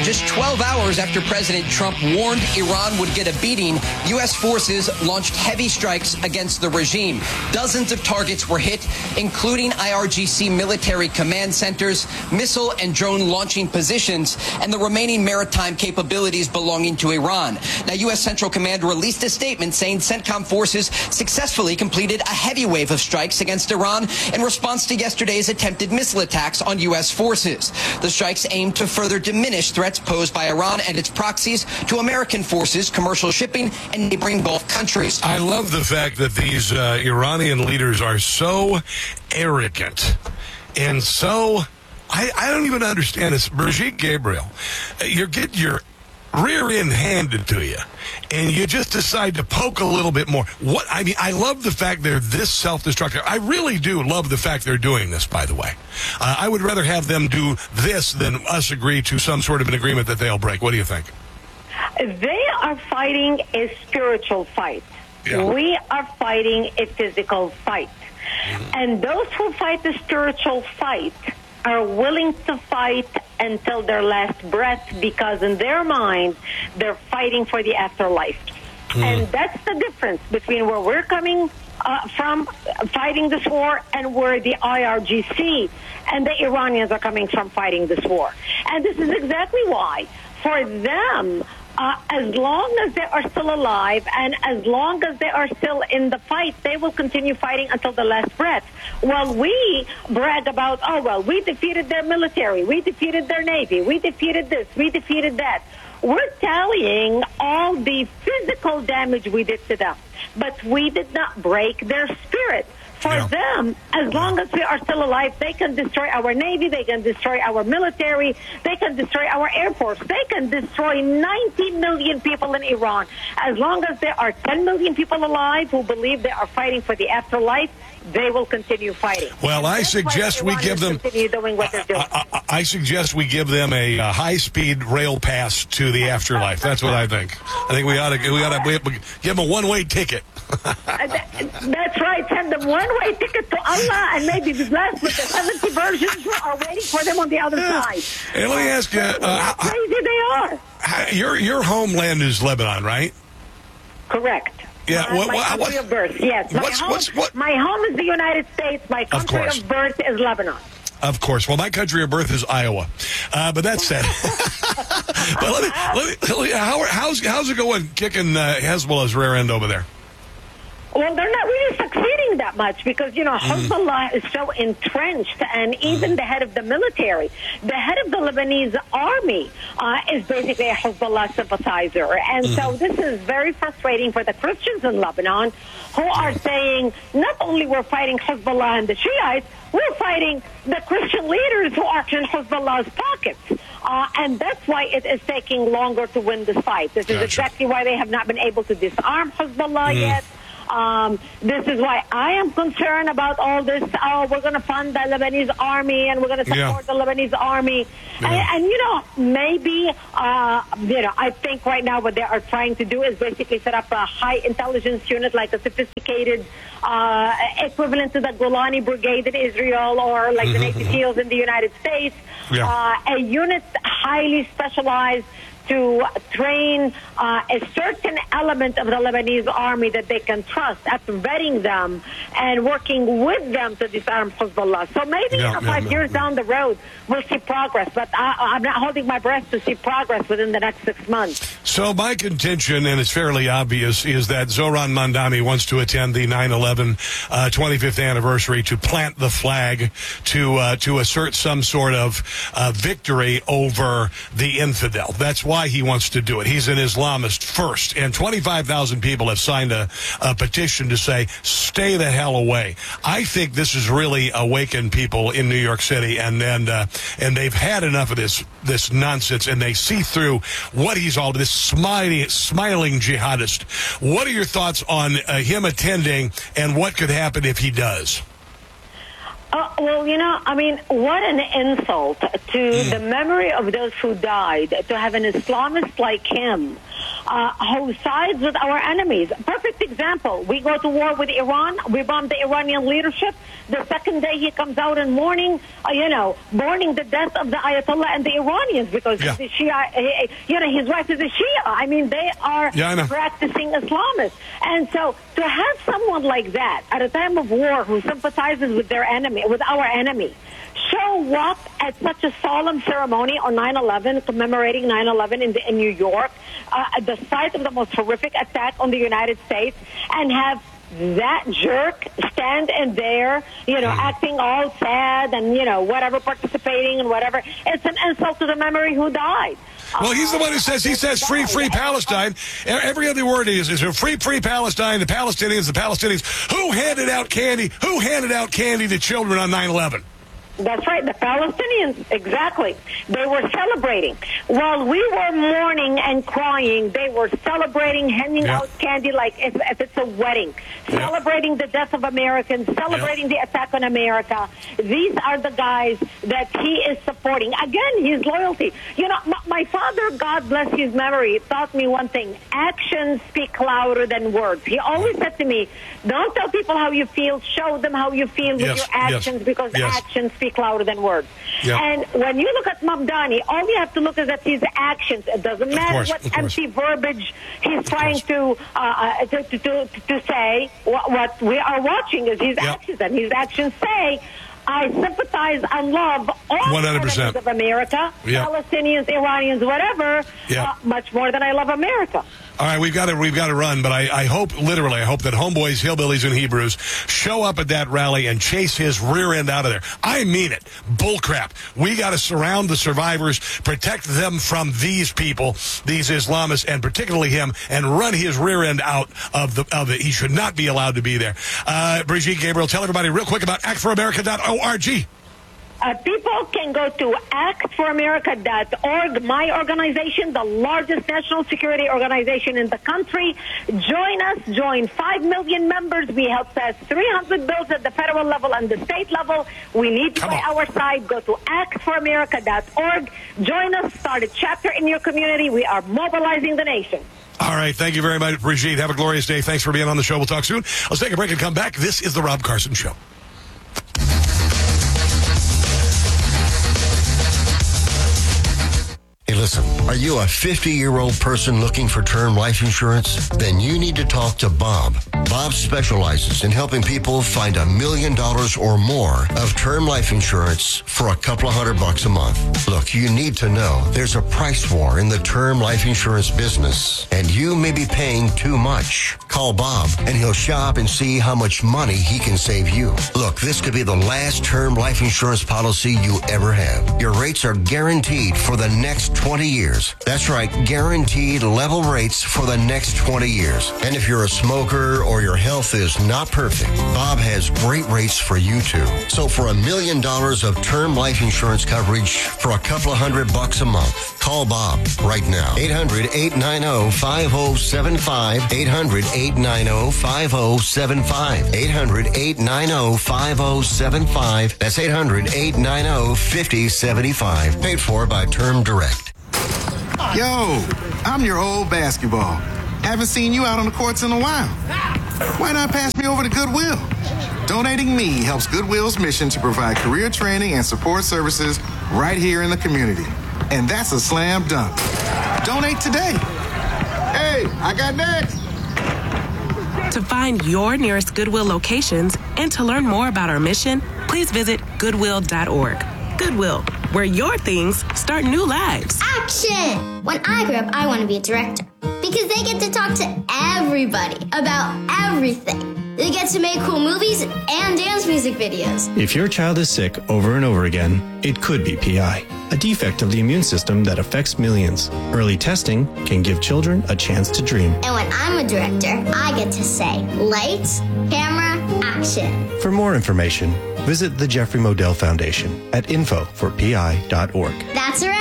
Just 12 hours after President Trump warned Iran would get a beating, U.S. forces launched heavy strikes against the regime. Dozens of targets were hit, including IRGC military command centers, missile and drone launching positions, and the remaining maritime capabilities belonging to Iran. Now, U.S. Central Command released a statement saying CENTCOM forces successfully completed a heavy wave of strikes against Iran in response to yesterday's attempted missile attacks on U.S. forces. The strikes aim to further diminish threats posed by Iran and its proxies to American forces, commercial shipping, and neighboring Gulf countries. I love the fact that these Iranian leaders are so arrogant and so... I don't even understand this. Brigitte Gabriel, you get your rear end handed to you, and you just decide to poke a little bit more. I love the fact they're this self-destructive. I really do love the fact they're doing this, by the way. I would rather have them do this than us agree to some sort of an agreement that they'll break. What do you think? They are fighting a spiritual fight. Yeah. We are fighting a physical fight. And those who fight the spiritual fight are willing to fight until their last breath, because in their mind, they're fighting for the afterlife. And that's the difference between where we're coming from fighting this war and where the IRGC and the Iranians are coming from fighting this war. And this is exactly why, for them, as long as they are still alive and as long as they are still in the fight, they will continue fighting until the last breath. While we brag about, we defeated their military, we defeated their navy, we defeated this, we defeated that. We're tallying all the physical damage we did to them, but we did not break their spirit. For them, as long as we are still alive, they can destroy our Navy, they can destroy our military, they can destroy our Air Force, they can destroy 90 million people in Iran. As long as there are 10 million people alive who believe they are fighting for the afterlife, they will continue fighting. Well, I suggest we give them. Doing what they're doing. I suggest we give them a high-speed rail pass to the afterlife. That's what I think. I think we ought to give them a one-way ticket. That's right. Send them one-way ticket to Allah, and maybe be blessed with the 70 versions who are waiting for them on the other side. Hey, let me ask you, how crazy they are. Your homeland is Lebanon, right? Correct. Yeah. My country of birth. Yes. My home is the United States. My country of birth is Lebanon. Of course. Well, my country of birth is Iowa, but that's said. But let me how's it going kicking Hezbollah's rear end over there? Well, they're not really succeeding that much because, Hezbollah is so entrenched, and even the head of the military, the head of the Lebanese army is basically a Hezbollah sympathizer. And so this is very frustrating for the Christians in Lebanon who are saying not only we're fighting Hezbollah and the Shiites, we're fighting the Christian leaders who are in Hezbollah's pockets. And that's why it is taking longer to win this fight. This is exactly why they have not been able to disarm Hezbollah yet. This is why I am concerned about all this. We're going to fund the Lebanese army and we're going to support the Lebanese army. And maybe, I think right now what they are trying to do is basically set up a high intelligence unit, like a sophisticated equivalent to the Golani Brigade in Israel or like the Navy SEALs in the United States. A unit highly specialized to train a certain element of the Lebanese army that they can trust after vetting them and working with them to disarm Hezbollah. So maybe 5 years down the road, we'll see progress. But I'm not holding my breath to see progress within the next 6 months. So my contention, and it's fairly obvious, is that Zoran Mandami wants to attend the 9/11 25th anniversary to plant the flag to assert some sort of victory over the infidel. That's why he wants to do it. He's an Islamist first, and 25,000 people have signed a petition to say, stay the hell away. I think this has really awakened people in New York City, and they've had enough of this nonsense, and they see through what he's all, this smiling jihadist. What are your thoughts on him attending, and what could happen if he does? What an insult to the memory of those who died, to have an Islamist like him who sides with our enemies. Perfect example. We go to war with Iran. We bomb the Iranian leadership. The second day he comes out in mourning, mourning the death of the Ayatollah and the Iranians because he's a Shia. His wife is a Shia. I mean, they are practicing Islamists. And so to have someone like that at a time of war who sympathizes with their enemy, with our enemy, show up at such a solemn ceremony on 9/11, commemorating 9/11 in New York, at the site of the most horrific attack on the United States, and have that jerk stand in there, acting all sad and, whatever, participating and whatever. It's an insult to the memory who died. Well, he's the one who says, free Palestine. Every other word is free Palestine, the Palestinians. Who handed out candy? Who handed out candy to children on 9/11? That's right, the Palestinians, exactly. They were celebrating. While we were mourning and crying, they were celebrating, handing out candy like if it's a wedding, celebrating the death of Americans, celebrating the attack on America. These are the guys that he is supporting. Again, his loyalty. My father, God bless his memory, taught me one thing. Actions speak louder than words. He always said to me, don't tell people how you feel, show them how you feel with your actions because actions speak louder than words. And when you look at Mamdani, all you have to look is at his actions. It doesn't matter what empty verbiage he's trying to say. What we are watching is his actions, and his actions say, I sympathize and love all 100% of America, Palestinians, Iranians, whatever, much more than I love America. All right, we've got to run, but I hope that homeboys, hillbillies, and Hebrews show up at that rally and chase his rear end out of there. I mean it. Bullcrap. We got to surround the survivors, protect them from these people, these Islamists, and particularly him, and run his rear end out of it. He should not be allowed to be there. Brigitte, Gabriel, tell everybody real quick about actforamerica.org. People can go to actforamerica.org, my organization, the largest national security organization in the country. Join us. Join 5 million members. We help pass 300 bills at the federal level and the state level. We need you by our side. Go to actforamerica.org. Join us. Start a chapter in your community. We are mobilizing the nation. All right. Thank you very much, Brigitte. Have a glorious day. Thanks for being on the show. We'll talk soon. Let's take a break and come back. This is The Rob Carson Show. Hey, listen, are you a 50-year-old person looking for term life insurance? Then you need to talk to Bob. Bob specializes in helping people find $1 million or more of term life insurance for a couple of $100 a month. Look, you need to know there's a price war in the term life insurance business, and you may be paying too much. Call Bob, and he'll shop and see how much money he can save you. Look, this could be the last term life insurance policy you ever have. Your rates are guaranteed for the next 20 years. That's right, guaranteed level rates for the next 20 years. And if you're a smoker or your health is not perfect, Bob has great rates for you too. So for $1 million of term life insurance coverage for a couple of $100 a month, call Bob right now. 800-890-5075. 800-890-5075. 800-890-5075. That's 800-890-5075. Paid for by Term Direct. Yo, I'm your old basketball. Haven't seen you out on the courts in a while. Why not pass me over to Goodwill? Donating me helps Goodwill's mission to provide career training and support services right here in the community. And that's a slam dunk. Donate today. Hey, I got next. To find your nearest Goodwill locations and to learn more about our mission, please visit Goodwill.org. Goodwill, where your things start new lives. Action! When I grow up, I want to be a director because they get to talk to everybody about everything. They get to make cool movies and dance music videos. If your child is sick over and over again, it could be PI, a defect of the immune system that affects millions. Early testing can give children a chance to dream. And when I'm a director, I get to say, lights, camera, action. For more information, visit the Jeffrey Modell Foundation at info4pi.org. That's right.